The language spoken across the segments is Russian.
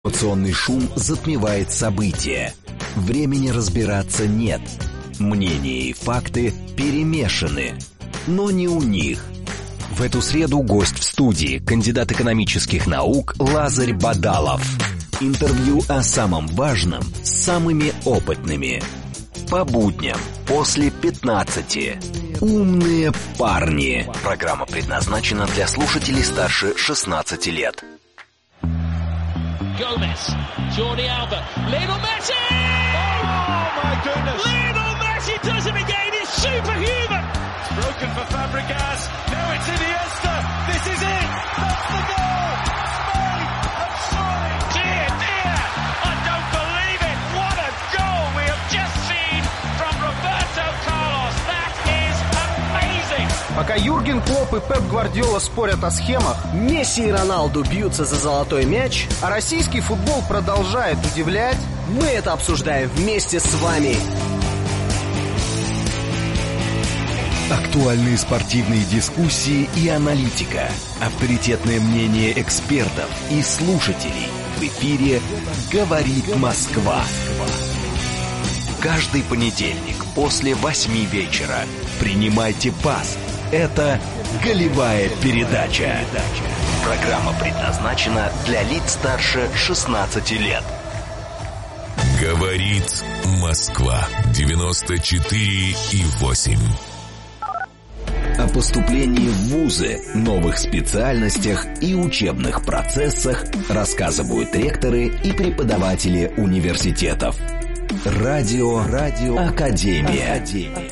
Информационный шум затмевает события. Времени разбираться нет. Мнения и факты перемешаны. Но не у них. В эту среду гость в студии, кандидат экономических наук Лазарь Бадалов. Интервью о самом важном с самыми опытными. По будням после 15. Умные парни. Программа предназначена для слушателей старше 16 лет. Gomez, Jordi Alba, Lionel Messi! Oh my goodness! Lionel Messi does it again, it's superhuman! It's broken for Fabregas, now it's Iniesta, this is it! That's the goal! Spain have surely! Dear, dear! I don't believe it! What a goal we have just seen from Roberto Carlos! That is amazing! Пока Юрген Клопп и Пеп Гвардиола спорят о схемах, Месси и Роналду бьются за золотой мяч, а российский футбол продолжает удивлять, мы это обсуждаем вместе с вами. Актуальные спортивные дискуссии и аналитика. Авторитетное мнение экспертов и слушателей. В эфире «Говорит Москва». Каждый понедельник после 8 вечера. Принимайте пас. Это «Голевая передача». Программа предназначена для лиц старше 16 лет. Говорит Москва. 94,8. О поступлении в вузы, новых специальностях и учебных процессах рассказывают ректоры и преподаватели университетов. Радио Академия.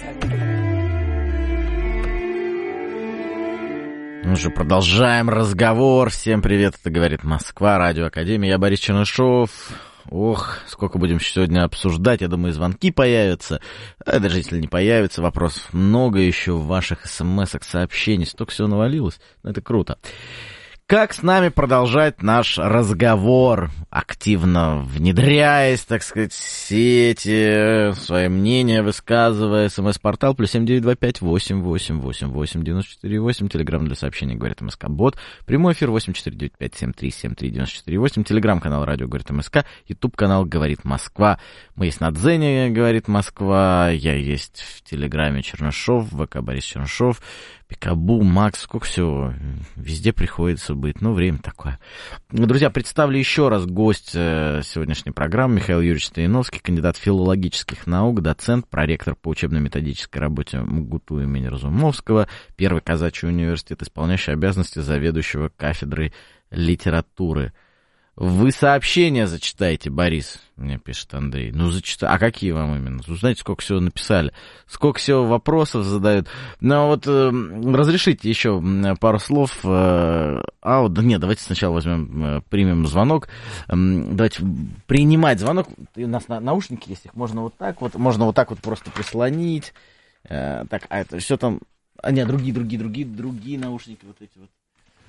Мы же продолжаем разговор. Всем привет, это «Говорит Москва», Радио Академия. Я Борис Чернышов. Ох, сколько будем сегодня обсуждать. Я думаю, звонки появятся. А даже если не появятся, вопросов много еще в ваших смс-ах, сообщений. Столько всего навалилось. Это круто. Как с нами продолжать наш разговор, активно внедряясь, так сказать, в сети, свое мнение высказывая, смс-портал +7 925 888 8948, телеграм для сообщений «Говорит МСК», бот, прямой эфир 8495 73 73 94 телеграм-канал «Радио Говорит МСК», ютуб-канал «Говорит Москва». Мы есть на Дзене «Говорит Москва», я есть в телеграме Чернышов, ВК Борис Чернышов, Пикабу, Макс, сколько всего, везде приходится быть, ну, время такое. Друзья, представлю еще раз гость сегодняшней программы, Михаил Юрьевич Стояновский, кандидат филологических наук, доцент, проректор по учебно-методической работе МГУТУ имени Разумовского, Первый казачий университет, исполняющий обязанности заведующего кафедрой литературы. Вы сообщения зачитайте, Борис, мне пишет Андрей. Ну, зачитай. А какие вам именно? Вы знаете, сколько всего написали? Сколько всего вопросов задают? Ну, вот разрешите еще пару слов. Да нет, давайте сначала примем звонок. Давайте принимать звонок. У нас наушники есть, их можно вот так вот просто прислонить. Так, а это все там... А нет, другие наушники вот эти вот.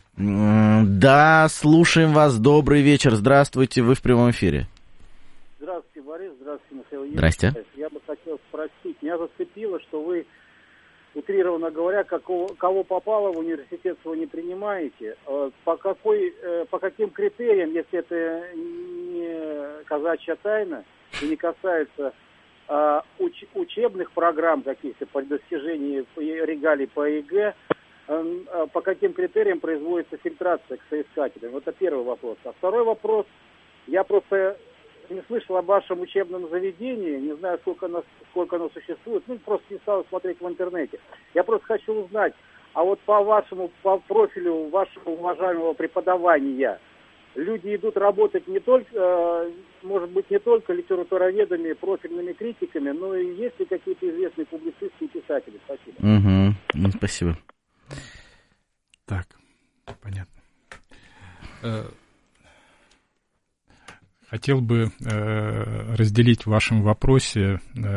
Да, слушаем вас. Добрый вечер. Здравствуйте, вы в прямом эфире. Здравствуйте, Борис. Здравствуйте, Михаил Юрьевич. Здрасте. Я бы хотел спросить. Меня зацепило, что вы, утрированно говоря, кого попало в университет, вы не принимаете. По каким критериям, если это не казачья тайна и не касается учебных программ каких-то по достижению регалий по ЕГЭ, по каким критериям производится фильтрация к соискателям? Это первый вопрос. А второй вопрос. Я просто не слышал о вашем учебном заведении, не знаю, сколько оно существует, просто не стал смотреть в интернете. Я просто хочу узнать, а вот по профилю вашего уважаемого преподавания люди идут работать не только, может быть, не только литературоведами, профильными критиками, но и есть ли какие-то известные публицисты и писатели? Спасибо. Спасибо. Так, понятно. Хотел бы разделить в вашем вопросе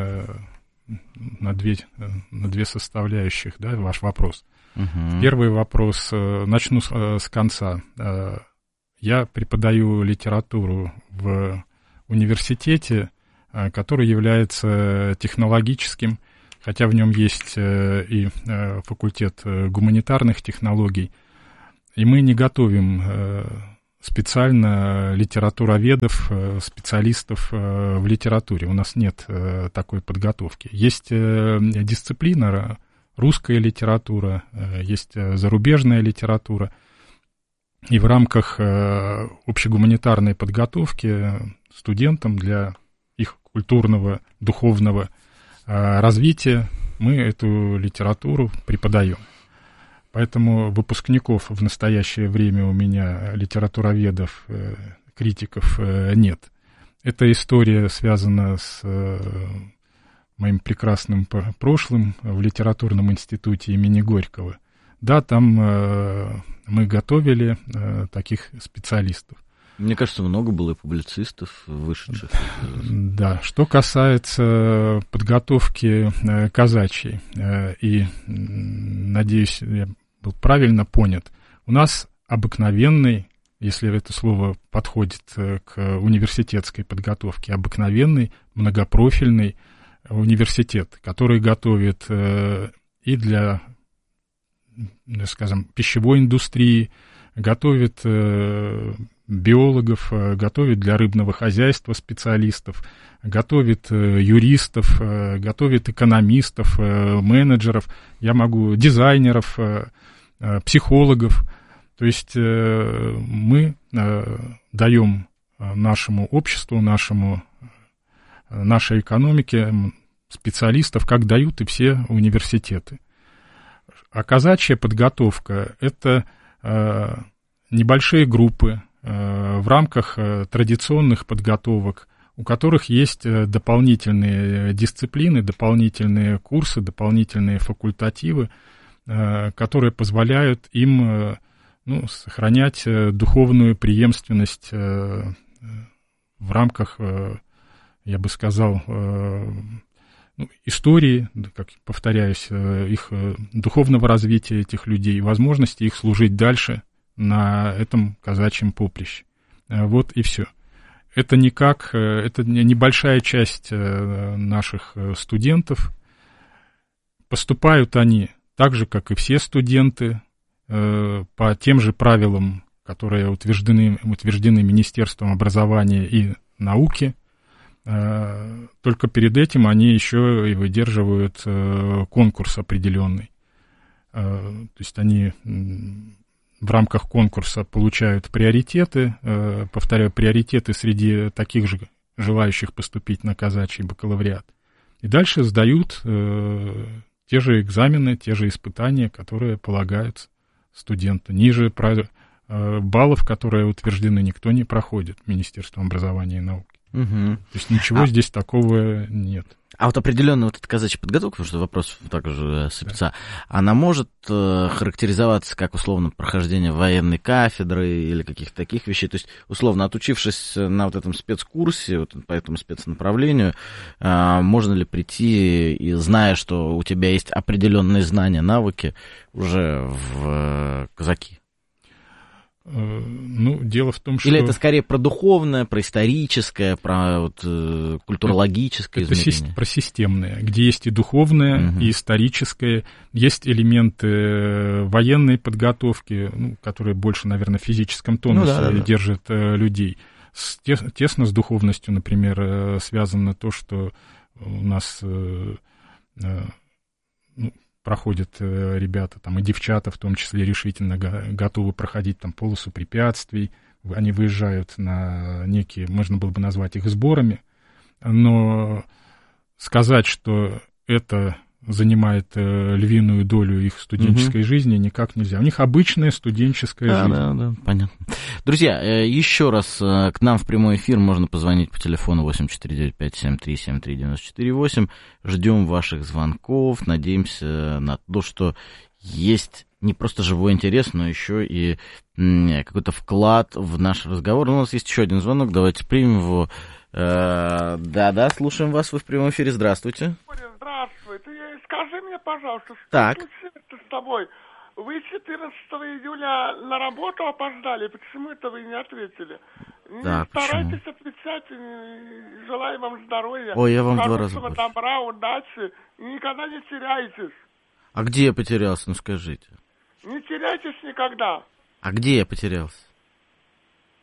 на две составляющих, да, ваш вопрос. Первый вопрос, начну с конца. Я преподаю литературу в университете, который является технологическим, хотя в нем есть и факультет гуманитарных технологий, и мы не готовим специально литературоведов, специалистов в литературе. У нас нет такой подготовки. Есть дисциплина русская литература, есть зарубежная литература. И в рамках общегуманитарной подготовки студентам для их культурного, духовного развития мы эту литературу преподаем. Поэтому выпускников в настоящее время у меня, литературоведов, критиков, нет. Эта история связана с моим прекрасным прошлым в литературном институте имени Горького. Да, там мы готовили таких специалистов. Мне кажется, много было и публицистов, вышедших. Да, что касается подготовки казачьей, и, надеюсь, я был правильно понят, у нас обыкновенный, если это слово подходит к университетской подготовке, обыкновенный многопрофильный университет, который готовит и для, скажем, пищевой индустрии, готовит биологов, готовит для рыбного хозяйства специалистов, готовит юристов, готовит экономистов, менеджеров, дизайнеров, психологов. То есть мы даем нашему обществу, нашей экономике специалистов, как дают и все университеты. А казачья подготовка – это небольшие группы в рамках традиционных подготовок, у которых есть дополнительные дисциплины, дополнительные курсы, дополнительные факультативы, которые позволяют им сохранять духовную преемственность в рамках, я бы сказал, истории, как повторяюсь, их духовного развития этих людей, возможности их служить дальше на этом казачьем поприще. Вот и все. Это небольшая часть наших студентов. Поступают они так же, как и все студенты, по тем же правилам, которые утверждены Министерством образования и науки. Только перед этим они еще и выдерживают конкурс определенный. То есть они в рамках конкурса получают приоритеты, повторяю, приоритеты среди таких же желающих поступить на казачий бакалавриат. И дальше сдают те же экзамены, те же испытания, которые полагаются студенту. Ниже баллов, которые утверждены, никто не проходит Министерством образования и науки. Угу. То есть ничего здесь такого нет. А вот определенно вот эта казачья подготовка, потому что вопрос также сыпется, она может характеризоваться как условно прохождение военной кафедры или каких-то таких вещей? То есть, условно, отучившись на вот этом спецкурсе, вот по этому спецнаправлению, можно ли прийти и, зная, что у тебя есть определенные знания, навыки, уже в казаки? Дело в том, что... Или это скорее про духовное, про историческое, про культурологическое измерение? Это про системное, где есть и духовное, и историческое, есть элементы военной подготовки, которые больше, наверное, в физическом тонусе держат людей. Тесно с духовностью, например, связано то, что у нас... проходят ребята, там, и девчата в том числе решительно готовы проходить там полосу препятствий, они выезжают на некие, можно было бы назвать их сборами, но сказать, что это занимает львиную долю их студенческой жизни, никак нельзя. У них обычная студенческая жизнь. Да, понятно. Друзья, еще раз к нам в прямой эфир можно позвонить по телефону 8495-7373-94-8. Ждем ваших звонков, надеемся на то, что есть не просто живой интерес, но еще и какой-то вклад в наш разговор. У нас есть еще один звонок, давайте примем его. Да, слушаем вас, вы в прямом эфире, здравствуйте. Здравствуй, ты скажи мне, пожалуйста, так. Что случилось с тобой? Вы 14 июля на работу опоздали, почему это вы не ответили? Так, старайтесь почему? отвечать, желаю вам здоровья. Ой, я вам 2 раза больше. Добра, удачи, и никогда не теряйтесь. А где я потерялся, скажите? Не теряйтесь никогда. А где я потерялся?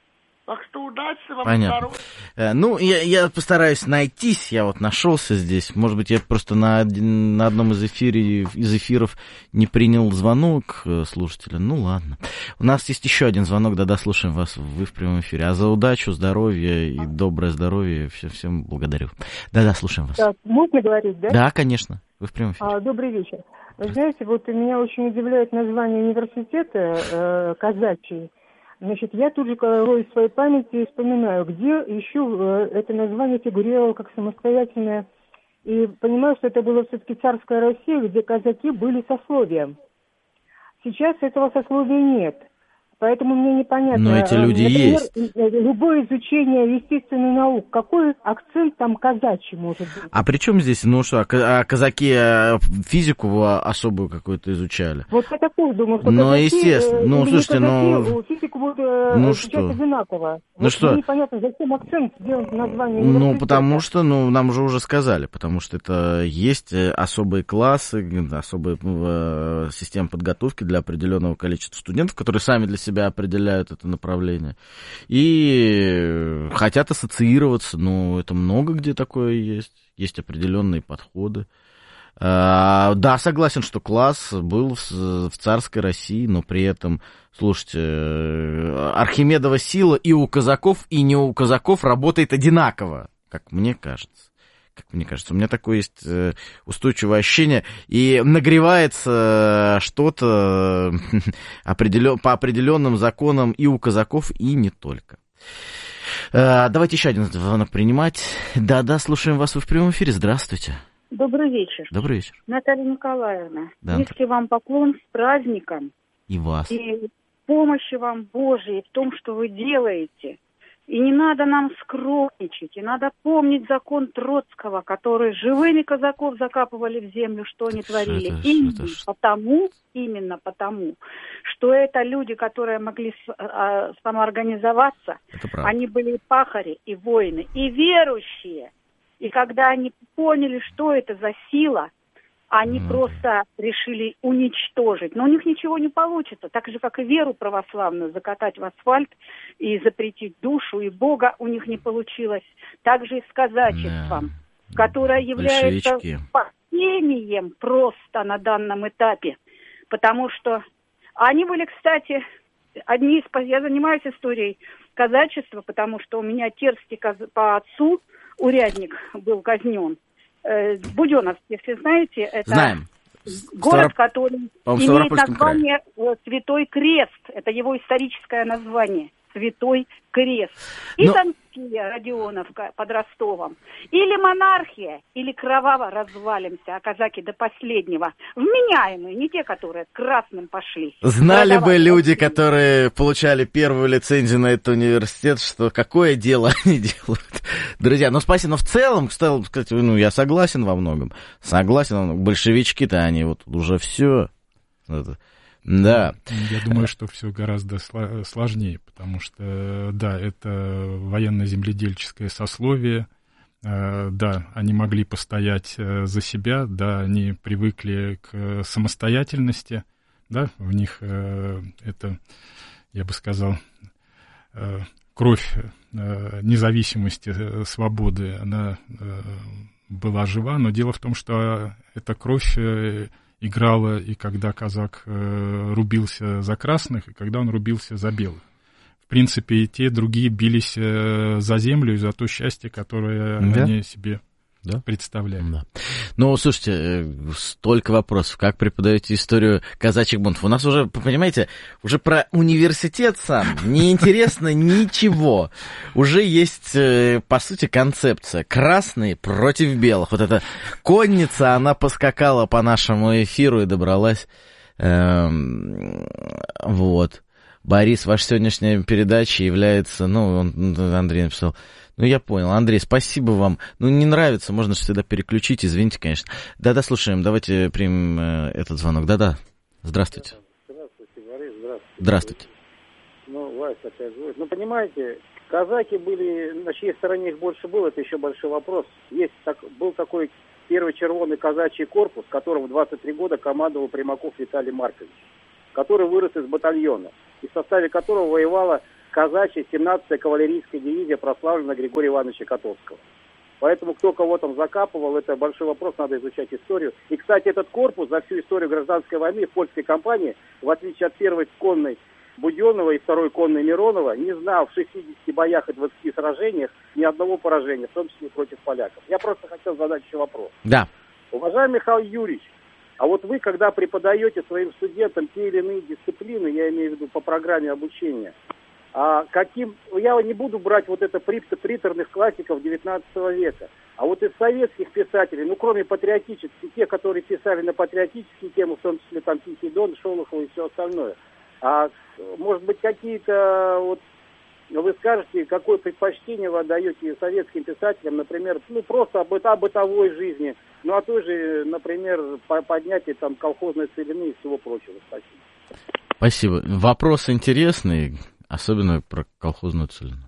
Так что удачи вам, Понятно. здоровья. Ну, я постараюсь найтись, я вот нашелся здесь. Может быть, я просто на одном из эфиров не принял звонок слушателя. Ну, ладно. У нас есть еще один звонок, да-да, слушаем вас, вы в прямом эфире. А за удачу, здоровье и доброе здоровье всем благодарю. Да-да, слушаем вас. Так, можно говорить, да? Да, конечно, вы в прямом эфире. Добрый вечер. Вы знаете, вот меня очень удивляет название университета казачий. Значит, я тут же роюсь в своей памяти и вспоминаю, где еще это название фигурировало как самостоятельное. И понимаю, что это было все-таки царская Россия, где казаки были сословием. Сейчас этого сословия нет. Поэтому мне непонятно. Но эти люди например, есть. Любое изучение естественных наук, какой акцент там казачий может быть? А при чем здесь, ну что, казаки физику особую какую-то изучали? Вот я такой думаю, что ну, казаки, естественно, ну, слушайте, казаки, физику будут изучать одинаково. Ну вот что? Непонятно, зачем акцент сделать в названии университета. университета. Ну, потому что, нам же уже сказали, потому что это есть особые классы, особая система подготовки для определенного количества студентов, которые сами для себя определяют это направление. И хотят ассоциироваться, это много где такое есть. Есть определенные подходы. Да, согласен, что класс был в царской России, но при этом, слушайте, Архимедова сила и у казаков, и не у казаков работает одинаково, как мне кажется. У меня такое есть устойчивое ощущение, и нагревается что-то по определенным законам и у казаков, и не только. Давайте еще один звонок принимать. Да-да, слушаем вас, вы в прямом эфире. Здравствуйте. Добрый вечер. Добрый вечер. Наталья Николаевна, да, низкий вам поклон с праздником. И вас. И помощи вам Божией в том, что вы делаете. И не надо нам скромничать, и надо помнить закон Троцкого, который живыми казаков закапывали в землю, что они творили. Именно потому, что это люди, которые могли самоорганизоваться, они были и пахари, и воины, и верующие. И когда они поняли, что это за сила, они просто решили уничтожить. Но у них ничего не получится. Так же, как и веру православную закатать в асфальт и запретить душу и Бога у них не получилось. Так же и с казачеством, которое является спасением просто на данном этапе. Потому что они были, кстати, я занимаюсь историей казачества, потому что у меня терский по отцу урядник был казнен. Буденновск, если знаете, это Знаем. Город, который имеет название Святой Крест. Это его историческое название. Святой Крест. И Донские, Родионовка под Ростовом. Или монархия, или кроваво развалимся, а казаки до последнего. Вменяемые, не те, которые красным пошли. Знали бы люди, которые получали первую лицензию на этот университет, что какое дело они делают. Друзья, спасибо. Но в целом, кстати, я согласен во многом. Большевички-то они вот уже все. Да. Я думаю, что все гораздо сложнее, потому что, да, это военно-земледельческое сословие, да, они могли постоять за себя, да, они привыкли к самостоятельности, да, в них это, я бы сказал, кровь независимости, свободы, она была жива, но дело в том, что эта кровь играла и когда казак рубился за красных, и когда он рубился за белых. В принципе, и те, и другие бились за землю и за то счастье, которое они себе представляли. Да. Слушайте, столько вопросов. Как преподаете историю казачьих бунтов? У нас уже, понимаете, уже про университет сам неинтересно ничего. Уже есть, по сути, концепция. Красные против белых. Вот эта конница, она поскакала по нашему эфиру и добралась. Вот. Борис, ваша сегодняшняя передача является... Андрей написал... я понял. Андрей, спасибо вам. Не нравится, можно же всегда переключить, извините, конечно. Да-да, слушаем, давайте примем этот звонок. Да-да, здравствуйте. Здравствуйте, Борис, здравствуйте. Здравствуйте. Вася опять говорит. Понимаете, казаки были, на чьей стороне их больше было, это еще большой вопрос. Был такой первый червоный казачий корпус, которым в 23 года командовал Примаков Виталий Маркович, который вырос из батальона, и в составе которого воевало казачья 17-я кавалерийская дивизия, прославлена Григория Ивановича Котовского. Поэтому кто кого там закапывал, это большой вопрос, надо изучать историю. И, кстати, этот корпус за всю историю гражданской войны в польской кампании, в отличие от первой конной Буденного и второй конной Миронова, не знал в 60 боях и 20 сражениях ни одного поражения, в том числе против поляков. Я просто хотел задать еще вопрос. Да. Уважаемый Михаил Юрьевич, а вот вы, когда преподаете своим студентам те или иные дисциплины, я имею в виду по программе обучения, я не буду брать вот это приторных классиков 19 века, а вот из советских писателей, ну, кроме патриотических, те, которые писали на патриотические темы, в том числе там Тихий Дон, Шолохова и все остальное, может быть, какие-то, вот, вы скажете, какое предпочтение вы отдаете советским писателям, например, ну, просто о бытовой жизни, ну, а той же, например, поднятие там колхозной целины и всего прочего. Спасибо. Спасибо. Вопрос интересный, особенно про колхозную целину.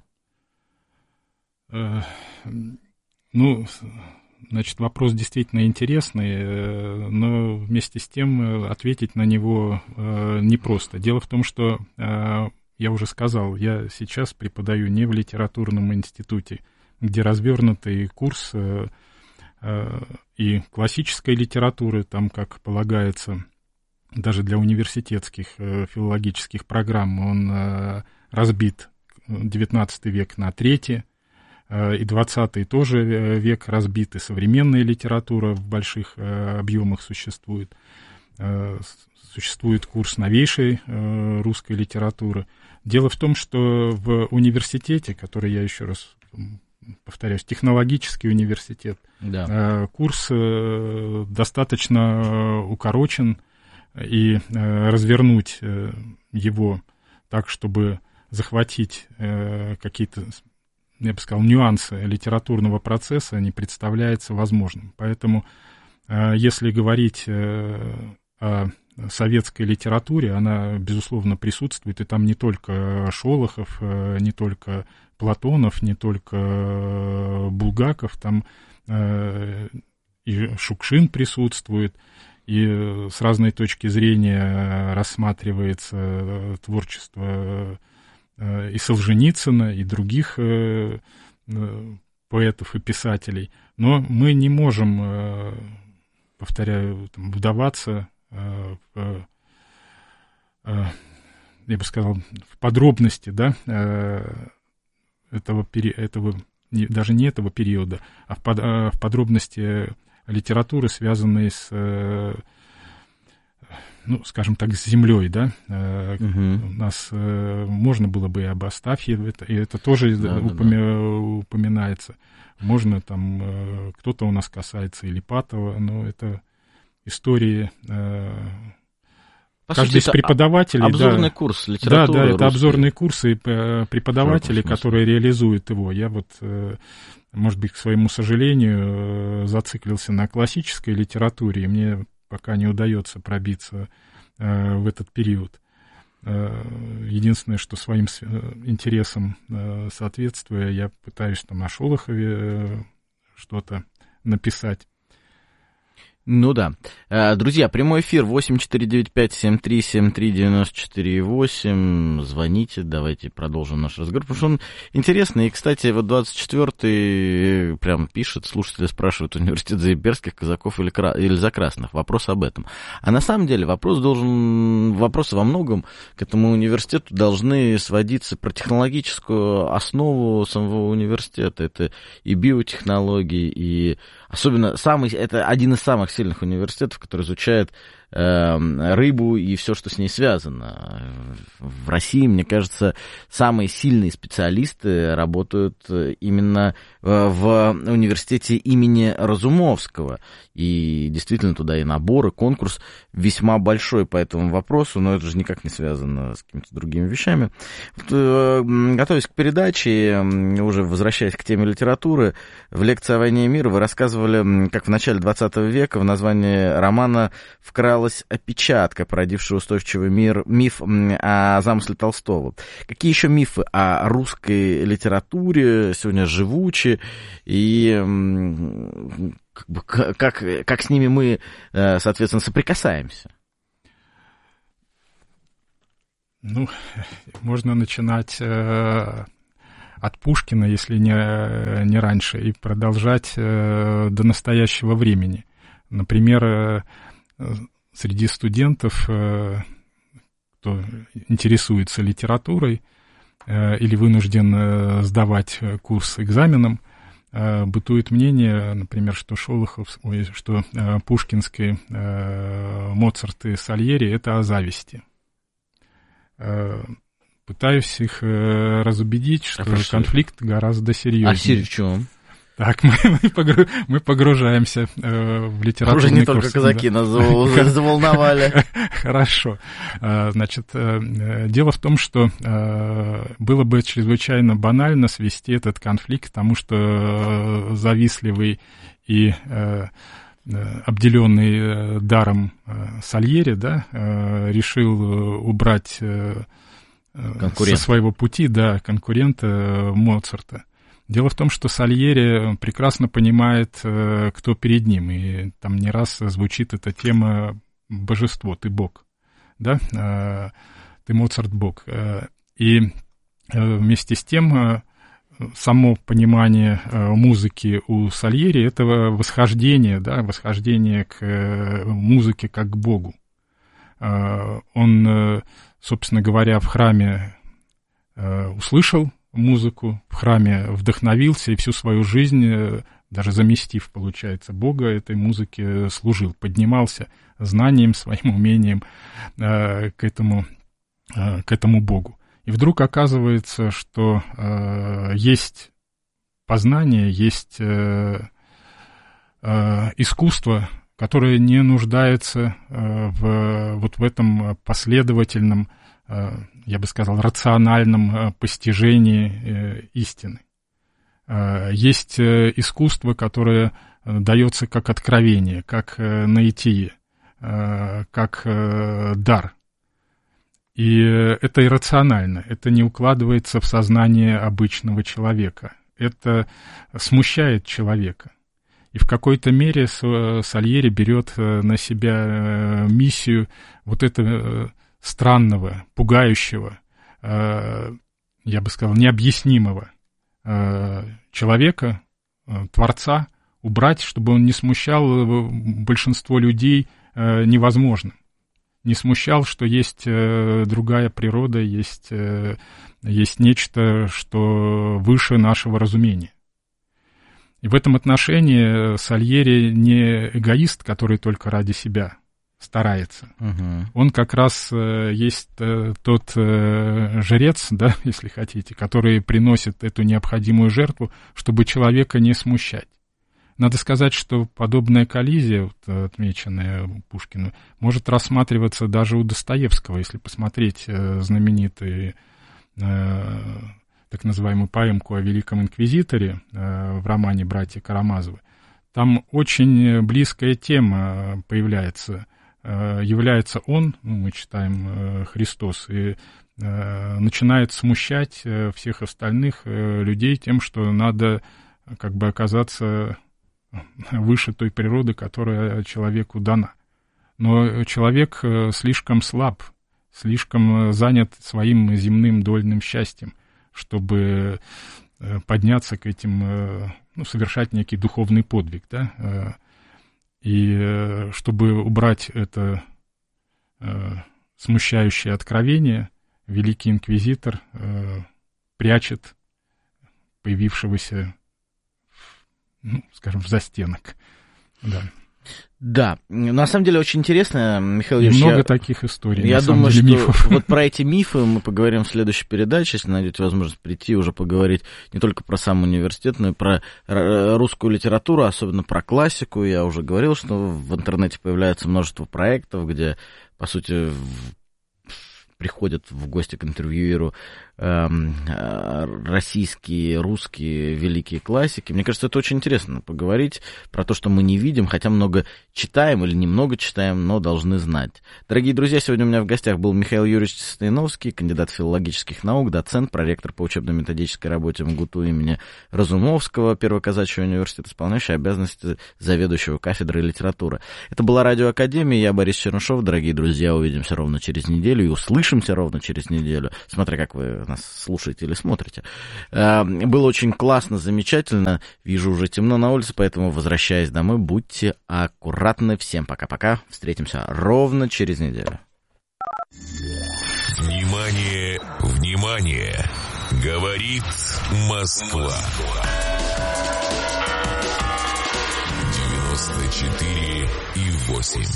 Ну, значит, вопрос действительно интересный, но вместе с тем ответить на него непросто. Дело в том, что, я уже сказал, я сейчас преподаю не в литературном институте, где развернутый курс и классической литературы, там, как полагается, даже для университетских филологических программ, он разбит XIX век на трети, и 20-й тоже век разбит, и современная литература в больших объемах существует. Существует курс новейшей русской литературы. Дело в том, что в университете, который, я еще раз повторяюсь, технологический университет, да, курс достаточно укорочен, и развернуть его так, чтобы захватить какие-то, я бы сказал, нюансы литературного процесса, не представляется возможным. Поэтому, если говорить о советской литературе, она, безусловно, присутствует, и там не только Шолохов, не только Платонов, не только Булгаков, там и Шукшин присутствует, и с разной точки зрения рассматривается творчество и Солженицына, и других поэтов и писателей. Но мы не можем, повторяю, вдаваться в, я бы сказал, в подробности, да, этого даже не этого периода, а в подробности литературы, связанной с, ну, скажем так, с землей, да. У нас можно было бы и об Астафьеве, и это тоже упоминается. Можно там, кто-то у нас касается Илипатова, но это истории... Каждый из преподавателей... Обзорный курс литературы. Да, это обзорные курсы преподавателей, которые реализуют его. Я вот, может быть, к своему сожалению, зациклился на классической литературе, и мне пока не удается пробиться в этот период. Единственное, что своим интересам соответствуя, я пытаюсь там о Шолохове что-то написать. Ну да. Друзья, прямой эфир 8495-7373-94-8. Звоните, давайте продолжим наш разговор, потому что он интересный. И, кстати, вот 24-й прям пишет, слушатели спрашивают, университет за имперских казаков или за красных. Вопрос об этом. А на самом деле вопросы во многом к этому университету должны сводиться про технологическую основу самого университета. Это и биотехнологии, и особенно это один из самых сильных университетов, который изучает рыбу и все, что с ней связано. В России, мне кажется, самые сильные специалисты работают именно в университете имени Разумовского. И действительно туда и набор, и конкурс весьма большой по этому вопросу, но это же никак не связано с какими-то другими вещами. Готовясь к передаче, уже возвращаясь к теме литературы, в лекции о войне и мире вы рассказывали, как в начале 20 века в названии романа вкралась опечатка, породившая устойчивый миф о замысле Толстого. Какие еще мифы о русской литературе сегодня живучи, и как с ними мы, соответственно, соприкасаемся? Ну, можно начинать от Пушкина, если не раньше, и продолжать до настоящего времени. Например, среди студентов, кто интересуется литературой или вынужден сдавать курс экзаменом, бытует мнение, например, что пушкинские Моцарт и Сальери — это о зависти. Пытаюсь их разубедить, что конфликт гораздо серьезнее. А в чем? Так, мы погружаемся в литературный курс. Уже не только казаки нас заволновали. Хорошо. Значит, дело в том, что было бы чрезвычайно банально свести этот конфликт к тому, что завистливый и обделенный даром Сальери, да, решил убрать со своего пути, да, конкурента Моцарта. Дело в том, что Сальери прекрасно понимает, кто перед ним, и там не раз звучит эта тема «божество, ты Бог», да, ты Моцарт Бог. И вместе с тем само понимание музыки у Сальери — это восхождение, да, восхождение к музыке как к Богу. Он, собственно говоря, в храме услышал музыку, в храме вдохновился и всю свою жизнь, даже заместив, получается, Бога, этой музыке служил, поднимался знанием, своим умением к этому Богу. И вдруг оказывается, что есть познание, есть искусство, которое не нуждается в этом последовательном, я бы сказал, рациональном постижении истины. Есть искусство, которое дается как откровение, как наитие, как дар. И это иррационально, это не укладывается в сознание обычного человека. Это смущает человека. И в какой-то мере Сальери берет на себя миссию вот этого странного, пугающего, я бы сказал, необъяснимого человека, творца, убрать, чтобы он не смущал большинство людей невозможным. Не смущал, что есть другая природа, есть нечто, что выше нашего разумения. И в этом отношении Сальери не эгоист, который только ради себя старается. Угу. Он как раз есть тот жрец, да, если хотите, который приносит эту необходимую жертву, чтобы человека не смущать. Надо сказать, что подобная коллизия, вот, отмеченная Пушкину, может рассматриваться даже у Достоевского, если посмотреть знаменитый так называемую поэмку о Великом Инквизиторе в романе «Братья Карамазовы». Там очень близкая тема появляется. Является он, мы читаем Христос, и начинает смущать всех остальных людей тем, что надо как бы оказаться выше той природы, которая человеку дана. Но человек слишком слаб, слишком занят своим земным дольным счастьем, чтобы подняться к этим, совершать некий духовный подвиг, да, и чтобы убрать это смущающее откровение, Великий Инквизитор прячет появившегося, скажем, в застенок, да. Да, на самом деле очень интересно, Михаил Юрьевич. Много таких историй. Я думаю, что мифов. Вот про эти мифы мы поговорим в следующей передаче, если найдете возможность прийти, уже поговорить не только про сам университет, но и про русскую литературу, особенно про классику. Я уже говорил, что в интернете появляется множество проектов, где, по сути, приходят в гости к интервьюеру российские, русские великие классики. Мне кажется, это очень интересно поговорить про то, что мы не видим, хотя много читаем или немного читаем, но должны знать. Дорогие друзья, сегодня у меня в гостях был Михаил Юрьевич Стояновский, кандидат филологических наук, доцент, проректор по учебно-методической работе МГУТУ имени Разумовского, Первого казачьего университета, исполняющий обязанности заведующего кафедрой литературы. Это была Радиоакадемия, я Борис Чернышов. Дорогие друзья, увидимся ровно через неделю и услышимся ровно через неделю, смотря как вы нас слушаете или смотрите. Было очень классно, замечательно. Вижу, уже темно на улице, поэтому, возвращаясь домой, будьте аккуратны. Всем пока-пока. Встретимся ровно через неделю. Внимание, внимание! Говорит Москва. 94,8.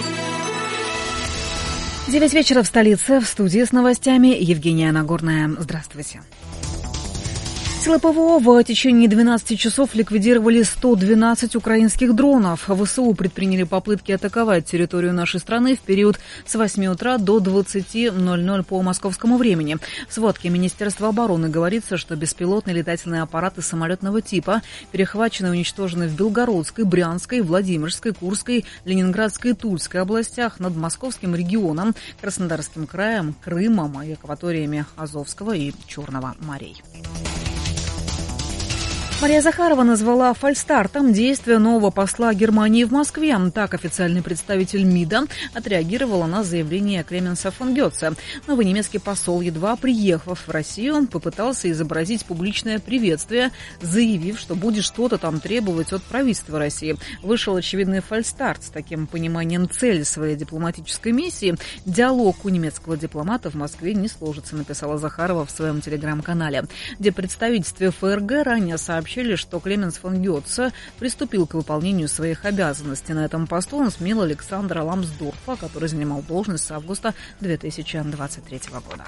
9 вечера в столице. В студии с новостями Евгения Нагорная. Здравствуйте. Силы ПВО в течение 12 часов ликвидировали 112 украинских дронов. ВСУ предприняли попытки атаковать территорию нашей страны в период с 8 утра до 20:00 по московскому времени. В сводке Министерства обороны говорится, что беспилотные летательные аппараты самолетного типа перехвачены и уничтожены в Белгородской, Брянской, Владимирской, Курской, Ленинградской и Тульской областях, над Московским регионом, Краснодарским краем, Крымом и акваториями Азовского и Черного морей. Мария Захарова назвала фальстартом действия нового посла Германии в Москве. Так официальный представитель МИДа отреагировала на заявление Клеменса фон Гетца. Новый немецкий посол, едва приехав в Россию, попытался изобразить публичное приветствие, заявив, что будет что-то там требовать от правительства России. Вышел очевидный фальстарт. С таким пониманием цели своей дипломатической миссии диалог у немецкого дипломата в Москве не сложится, написала Захарова в своем телеграм-канале, где представительстве ФРГ ранее сообщили, что Клеменс фон Гетце приступил к выполнению своих обязанностей. На этом посту он сменил Александра Ламсдорфа, который занимал должность с августа 2023 года.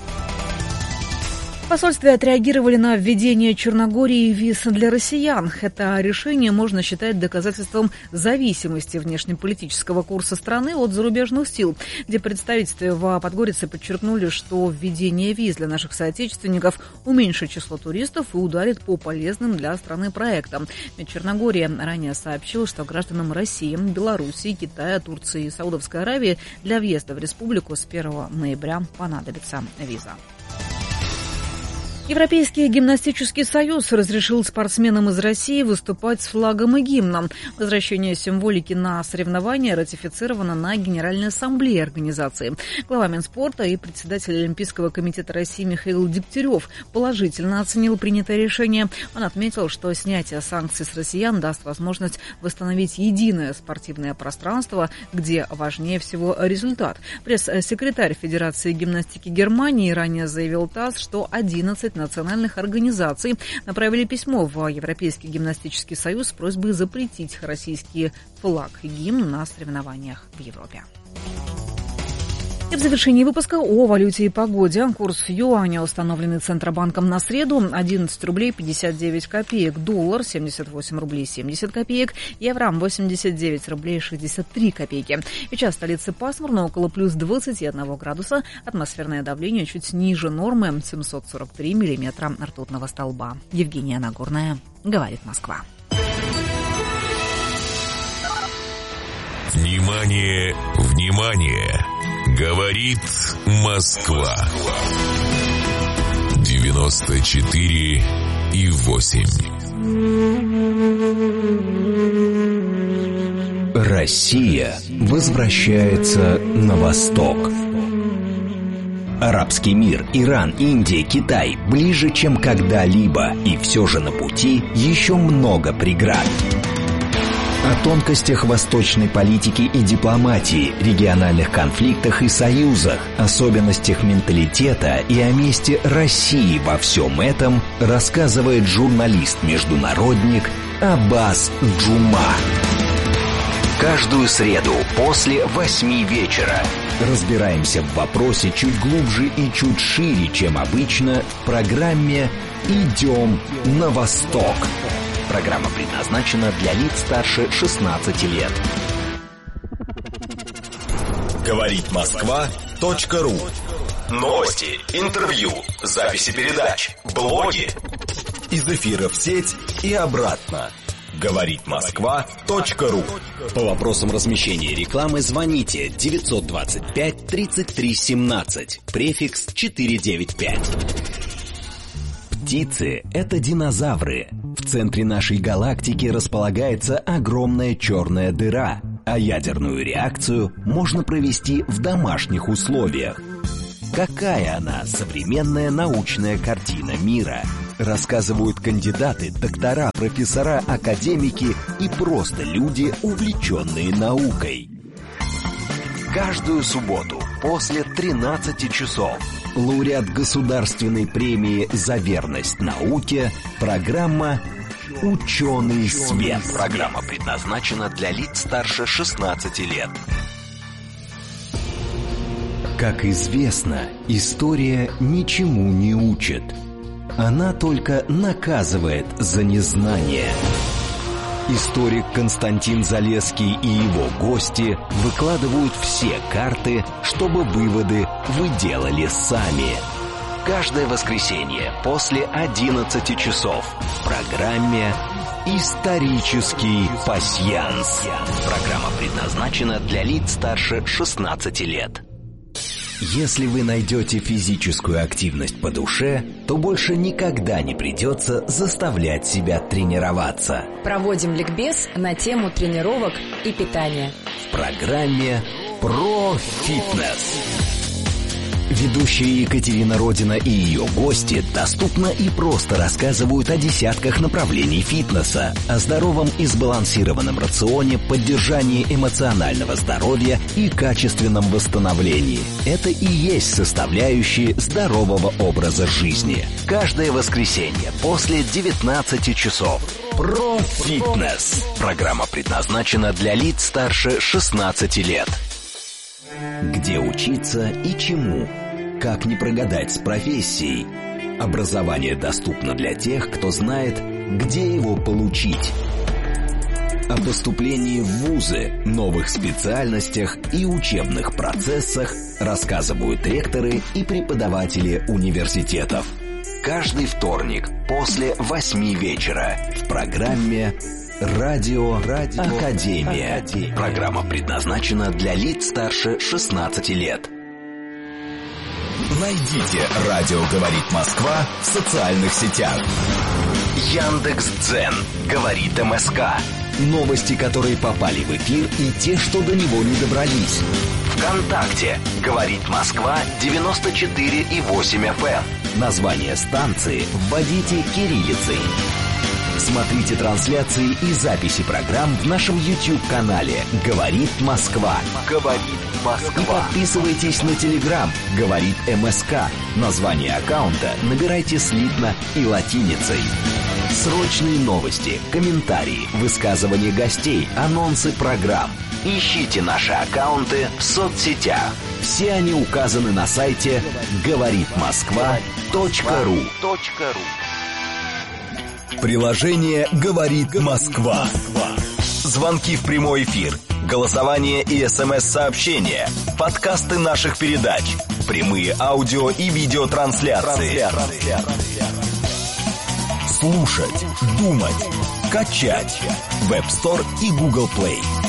В посольстве отреагировали на введение Черногории виз для россиян. Это решение можно считать доказательством зависимости внешнеполитического курса страны от зарубежных сил, где представительстве в Подгорице подчеркнули, что введение виз для наших соотечественников уменьшит число туристов и ударит по полезным для страны проектам. Черногория ранее сообщила, что гражданам России, Белоруссии, Китая, Турции и Саудовской Аравии для въезда в республику с 1 ноября понадобится виза. Европейский гимнастический союз разрешил спортсменам из России выступать с флагом и гимном. Возвращение символики на соревнования ратифицировано на Генеральной ассамблее организации. Глава Минспорта и председатель Олимпийского комитета России Михаил Дегтярев положительно оценил принятое решение. Он отметил, что снятие санкций с россиян даст возможность восстановить единое спортивное пространство, где важнее всего результат. Пресс-секретарь Федерации гимнастики Германии ранее заявил ТАСС, что 11 национальных организаций направили письмо в Европейский гимнастический союз с просьбой запретить российский флаг и гимн на соревнованиях в Европе. И в завершении выпуска о валюте и погоде. Курс юаня, установленный Центробанком на среду, 11 рублей 59 копеек. Доллар 78 рублей 70 копеек. Евро 89 рублей 63 копейки. Сейчас в столице пасмурно, около плюс 21 градуса. Атмосферное давление чуть ниже нормы, 743 миллиметра ртутного столба. Евгения Нагорная, говорит Москва. Внимание, внимание! Говорит Москва. 94,8. Россия возвращается на восток. Арабский мир, Иран, Индия, Китай ближе, чем когда-либо, и все же на пути еще много преград. О тонкостях восточной политики и дипломатии, региональных конфликтах и союзах, особенностях менталитета и о месте России во всем этом рассказывает журналист-международник Аббас Джума. Каждую среду после 8 вечера разбираемся в вопросе чуть глубже и чуть шире, чем обычно, в программе «Идем на восток». Программа предназначена для лиц старше 16 лет. Говорит Москва.ру. Новости, интервью, записи передач, блоги. Из эфира в сеть и обратно. Говорит Москва.ру. По вопросам размещения рекламы звоните 925 33 17, префикс 495. Птицы – это динозавры. В центре нашей галактики располагается огромная черная дыра, а ядерную реакцию можно провести в домашних условиях. Какая она, современная научная картина мира? Рассказывают кандидаты, доктора, профессора, академики и просто люди, увлеченные наукой. Каждую субботу после 13 часов лауреат Государственной премии «За верность науке» программа «Ученый свет». Программа предназначена для лиц старше 16 лет. Как известно, история ничему не учит. Она только наказывает за незнание. Историк Константин Залесский и его гости выкладывают все карты, чтобы выводы вы делали сами. Каждое воскресенье после 11 часов в программе «Исторический пасьянс». Программа предназначена для лиц старше 16 лет. Если вы найдете физическую активность по душе, то больше никогда не придется заставлять себя тренироваться. Проводим ликбез на тему тренировок и питания. В программе «Про фитнес». Ведущая Екатерина Родина и ее гости доступно и просто рассказывают о десятках направлений фитнеса, о здоровом и сбалансированном рационе, поддержании эмоционального здоровья и качественном восстановлении. Это и есть составляющие здорового образа жизни. Каждое воскресенье после 19 часов. Про фитнес. Программа предназначена для лиц старше 16 лет. Где учиться и чему? Как не прогадать с профессией? Образование доступно для тех, кто знает, где его получить. О поступлении в вузы, новых специальностях и учебных процессах рассказывают ректоры и преподаватели университетов. Каждый вторник после 8 вечера в программе «Радио Академия». Программа предназначена для лиц старше 16 лет. Найдите «Радио говорит Москва» в социальных сетях. Яндекс.Дзен говорит МСК. Новости, которые попали в эфир, и те, что до него не добрались. ВКонтакте говорит Москва 94,8 FM. Название станции вводите кириллицей. Смотрите трансляции и записи программ в нашем YouTube-канале «Говорит Москва». «Говорит Москва». И подписывайтесь на Telegram «Говорит МСК». Название аккаунта набирайте слитно и латиницей. Срочные новости, комментарии, высказывания гостей, анонсы программ. Ищите наши аккаунты в соцсетях. Все они указаны на сайте говоритмосква.ру. Приложение «Говорит Москва». Звонки в прямой эфир, голосование и СМС-сообщения, подкасты наших передач, прямые аудио и видеотрансляции. Слушать, думать, качать. Веб-стор и Google Play.